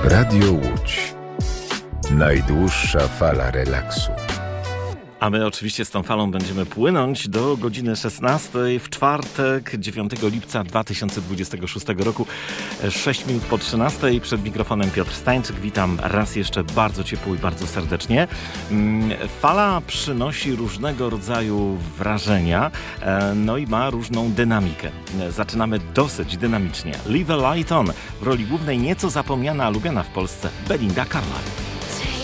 Radio Łódź. Najdłuższa fala relaksu. A my oczywiście z tą falą będziemy płynąć do godziny 16 w czwartek, 9 lipca 2026 roku, 6 minut po 13. Przed mikrofonem Piotr Stańczyk. Witam raz jeszcze bardzo ciepło i bardzo serdecznie. Fala przynosi różnego rodzaju wrażenia, no i ma różną dynamikę. Zaczynamy dosyć dynamicznie. Leave a Light On. W roli głównej nieco zapomniana, a lubiana w Polsce Belinda Carlisle.